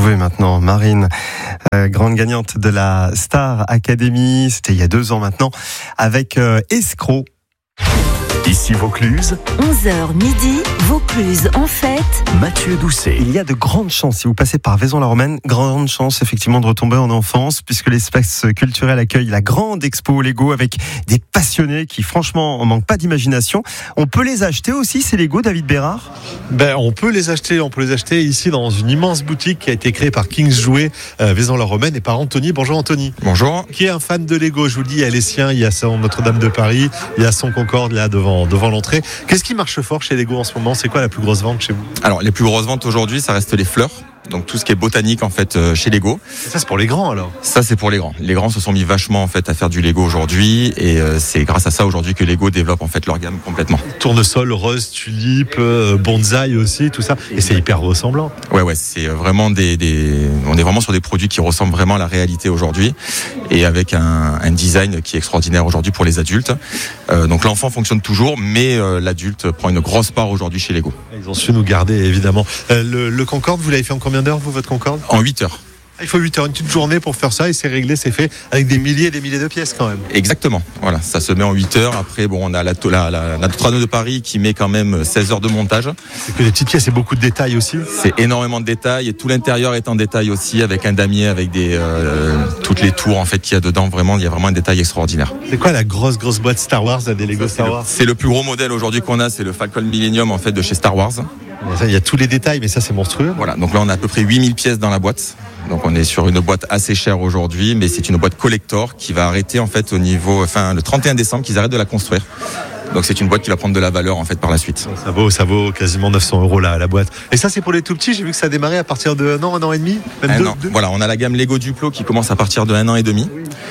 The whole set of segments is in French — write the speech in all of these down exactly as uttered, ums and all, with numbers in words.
retrouver maintenant. Marine, euh, grande gagnante de la Star Academy, c'était il y a deux ans maintenant, avec euh, Escroc. Ici Vaucluse, onze heures midi, Vaucluse en fête. Mathieu Doucet. Il y a de grandes chances, si vous passez par Vaison-la-Romaine, grande chance effectivement de retomber en enfance, puisque l'espace culturel accueille la grande expo Lego avec des passionnés qui franchement en manquent pas d'imagination. On peut les acheter aussi, ces Lego, David Bérard? Ben, on peut les acheter, on peut les acheter ici dans une immense boutique qui a été créée par Kings Jouets, euh, Vaison-la-Romaine, et par Anthony. Bonjour Anthony. Bonjour. Qui est un fan de Lego, je vous le dis, il y a les siens, il y a son Notre-Dame de Paris, il y a son Concorde là devant devant l'entrée. Qu'est-ce qui marche fort chez Lego en ce moment? C'est quoi la plus grosse vente chez vous? Alors les plus grosses ventes aujourd'hui, ça reste les fleurs. Donc tout ce qui est botanique en fait euh, chez Lego. Ça c'est pour les grands alors. Ça c'est pour les grands. Les grands se sont mis vachement en fait à faire du Lego aujourd'hui et euh, c'est grâce à ça aujourd'hui que Lego développe en fait leur gamme complètement. Tournesol, rose, tulipe, euh, bonsaï aussi, tout ça. Et c'est hyper ressemblant. Ouais ouais, c'est vraiment des, des on est vraiment sur des produits qui ressemblent vraiment à la réalité aujourd'hui et avec un, un design qui est extraordinaire aujourd'hui pour les adultes. Euh, donc l'enfant fonctionne toujours, mais euh, l'adulte prend une grosse part aujourd'hui chez Lego. Ils ont su nous garder évidemment. Euh, le, le Concorde, vous l'avez fait en combien d'heures vous votre Concorde? En huit heures. Il faut huit heures, une petite journée pour faire ça et c'est réglé, c'est fait avec des milliers et des milliers de pièces quand même. Exactement, voilà, ça se met en huit heures. Après, bon, on a la, la, la, la Notre-Dame de Paris qui met quand même seize heures de montage. C'est que des petites pièces et beaucoup de détails aussi. C'est énormément de détails et tout l'intérieur est en détail aussi avec un damier, avec des euh, toutes les tours en fait qu'il y a dedans. Vraiment, il y a vraiment un détail extraordinaire. C'est quoi la grosse grosse boîte Star Wars, là, des Lego Star Wars? C'est le plus gros modèle aujourd'hui qu'on a, c'est le Falcon Millennium en fait de chez Star Wars. Il y a tous les détails, mais ça c'est monstrueux. Voilà, donc là on a à peu près huit mille pièces dans la boîte. Donc on est sur une boîte assez chère aujourd'hui, mais c'est une boîte collector qui va arrêter en fait au niveau, enfin le trente et un décembre qu'ils arrêtent de la construire. Donc c'est une boîte qui va prendre de la valeur en fait par la suite. Ça vaut, ça vaut quasiment neuf cents euros là la boîte. Et ça c'est pour les tout petits. J'ai vu que ça a démarré à partir de un an, un an et demi, même un deux, an. deux. Voilà, on a la gamme Lego Duplo qui commence à partir de un an et demi.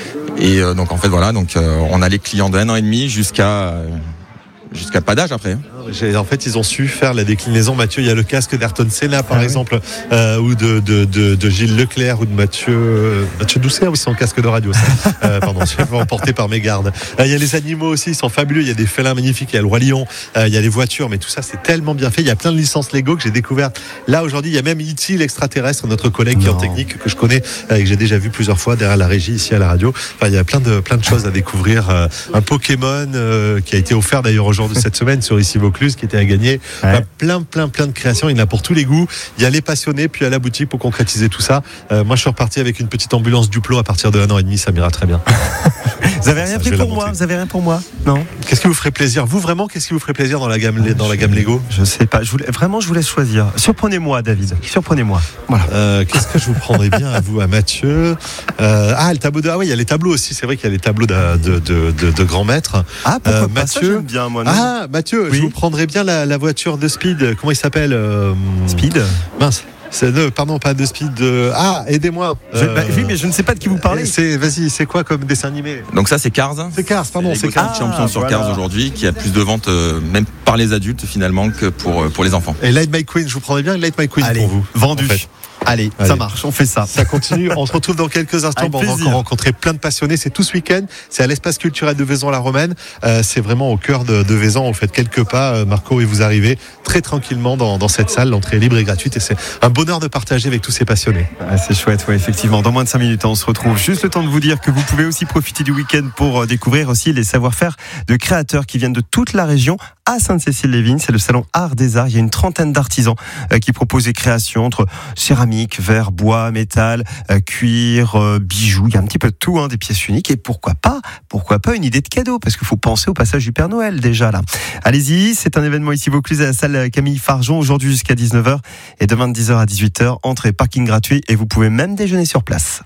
Et euh, donc en fait voilà, donc euh, on a les clients de un an et demi jusqu'à euh, jusqu'à pas d'âge après. En fait, ils ont su faire la déclinaison. Mathieu, il y a le casque d'Ayrton Senna, par ah, exemple, oui. euh, ou de, de, de, de Gilles Leclerc, ou de Mathieu, euh, Mathieu Doucet, oui, c'est en casque de radio, ça. euh, pardon, je vais emporter par mes gardes. Euh, il y a les animaux aussi, ils sont fabuleux. Il y a des félins magnifiques, il y a le Roi Lion, euh, il y a les voitures, mais tout ça, c'est tellement bien fait. Il y a plein de licences Lego que j'ai découvertes. Là, aujourd'hui, il y a même E T, l'extraterrestre, notre collègue qui est en technique, que je connais, euh, et que j'ai déjà vu plusieurs fois derrière la régie, ici à la radio. Enfin, il y a plein de, plein de choses à découvrir. Euh, un Pokémon, euh, qui a été offert d'ailleurs au jour de cette semaine sur Ici Vaucluse, qui était à gagner. Ouais. Enfin, plein, plein, plein de créations. Il y en a pour tous les goûts. Il y a les passionnés, puis à la boutique pour concrétiser tout ça. Euh, moi, je suis reparti avec une petite ambulance Duplo à partir de un an et demi. Ça m'ira très bien. Vous avez rien ça, pris pour moi? Vous avez rien pour moi? Non. Qu'est-ce qui vous ferait plaisir? Vous, vraiment, qu'est-ce qui vous ferait plaisir dans la gamme, dans la gamme Lego? Je sais pas. Je voulais, vraiment, je vous laisse choisir. Surprenez-moi, David. Surprenez-moi. Voilà. Euh, qu'est-ce que je vous prendrais bien à vous, à Mathieu? euh, Ah, le tableau de. Ah oui, il y a les tableaux aussi. C'est vrai qu'il y a les tableaux de, de, de, de, de grands maîtres. Ah, pourquoi euh, pas Mathieu. Ça, j'aime bien, moi. Non ah, Mathieu, oui. Je vous prendrais bien la, la voiture de Speed. Comment il s'appelle? euh, Speed. Mince. C'est de, pardon, pas de Speed. De... Ah, aidez-moi. Je, euh, bah, oui, mais je ne sais pas de qui vous parlez. C'est, vas-y, c'est quoi comme dessin animé? Donc ça, c'est Cars. C'est Cars, pardon. C'est, c'est Cars. Ah, champion sur voilà. Cars aujourd'hui, qui a plus de ventes euh, même par les adultes finalement que pour pour les enfants. Et Light My Queen, je vous prendrais bien Light My Queen. Allez, pour vous. Vendu. En fait. Allez, Allez, ça marche, on fait ça. Ça continue, on se retrouve dans quelques instants. Bon, on va encore rencontrer plein de passionnés. C'est tout ce week-end, c'est à l'espace culturel de Vaison-la-Romaine. Euh, c'est vraiment au cœur de, de Vaison. Vous faites quelques pas, euh, Marco, et vous arrivez très tranquillement dans, dans cette salle. L'entrée est libre et gratuite et c'est un bonheur de partager avec tous ces passionnés. Ah, c'est chouette, ouais, effectivement. Dans moins de cinq minutes, on se retrouve. Juste le temps de vous dire que vous pouvez aussi profiter du week-end pour euh, découvrir aussi les savoir-faire de créateurs qui viennent de toute la région. À Sainte-Cécile-les-Vignes, c'est le salon Art des Arts. Il y a une trentaine d'artisans euh, qui proposent des créations entre céramique, verre, bois, métal, euh, cuir, euh, bijoux. Il y a un petit peu de tout, hein, des pièces uniques. Et pourquoi pas, pourquoi pas une idée de cadeau? Parce qu'il faut penser au passage du Père Noël déjà là. Allez-y, c'est un événement ici Vaucluse à la salle Camille Farjon aujourd'hui jusqu'à dix-neuf heures et demain de dix heures à dix-huit heures. Entrée, parking gratuit et vous pouvez même déjeuner sur place.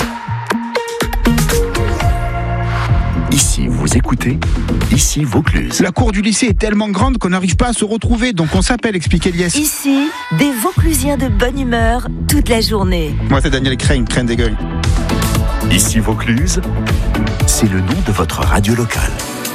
Ici, vous écoutez, ici Vaucluse. La cour du lycée est tellement grande qu'on n'arrive pas à se retrouver, donc on s'appelle, explique Elias. Ici, des Vauclusiens de bonne humeur toute la journée. Moi, c'est Daniel Crane, Crane des gueules. Ici Vaucluse, c'est le nom de votre radio locale.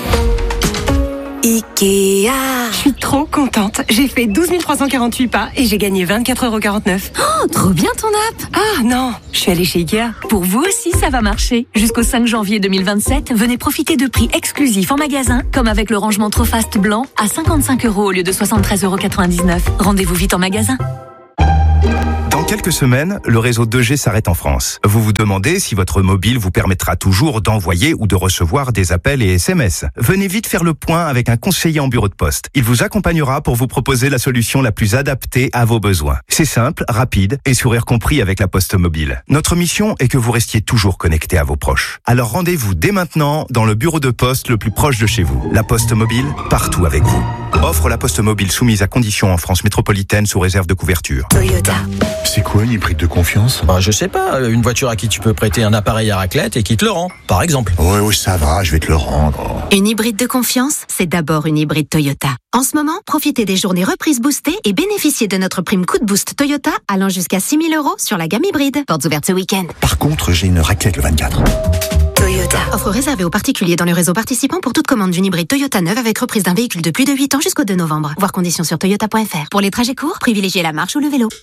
Ikea. Je suis trop contente. J'ai fait douze mille trois cent quarante-huit pas et j'ai gagné vingt-quatre euros quarante-neuf. Oh, trop bien ton app. Ah non, je suis allée chez Ikea. Pour vous aussi, ça va marcher. Jusqu'au cinq janvier deux mille vingt-sept, venez profiter de prix exclusifs en magasin, comme avec le rangement Trofast blanc à cinquante-cinq euros au lieu de soixante-treize euros quatre-vingt-dix-neuf. Rendez-vous vite en magasin. Dans quelques semaines, le réseau deux G s'arrête en France. Vous vous demandez si votre mobile vous permettra toujours d'envoyer ou de recevoir des appels et S M S. Venez vite faire le point avec un conseiller en bureau de poste. Il vous accompagnera pour vous proposer la solution la plus adaptée à vos besoins. C'est simple, rapide et sourire compris avec la Poste Mobile. Notre mission est que vous restiez toujours connecté à vos proches. Alors rendez-vous dès maintenant dans le bureau de poste le plus proche de chez vous. La Poste Mobile, partout avec vous. Offre La Poste Mobile soumise à conditions en France métropolitaine sous réserve de couverture. Toyota. C'est quoi une hybride de confiance? Bah, je sais pas, une voiture à qui tu peux prêter un appareil à raclette et qui te le rend, par exemple. Oui, oui, ça va, je vais te le rendre. Une hybride de confiance, c'est d'abord une hybride Toyota. En ce moment, profitez des journées reprises boostées et bénéficiez de notre prime coup de boost Toyota allant jusqu'à six mille euros sur la gamme hybride. Portes ouvertes ce week-end. Par contre, j'ai une raclette le vingt-quatre. Toyota. Offre réservée aux particuliers dans le réseau participant pour toute commande d'une hybride Toyota neuve avec reprise d'un véhicule de plus de huit ans jusqu'au deux novembre. Voir conditions sur toyota point f r. Pour les trajets courts, privilégiez la marche ou le vélo.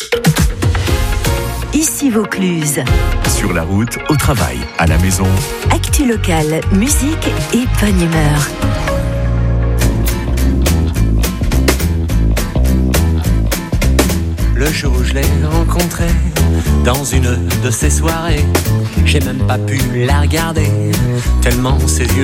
Ici Vaucluse. Sur la route, au travail, à la maison. Actu locale, musique et bonne humeur. Le jour où je l'ai rencontrée dans une de ces soirées, j'ai même pas pu la regarder, tellement ses yeux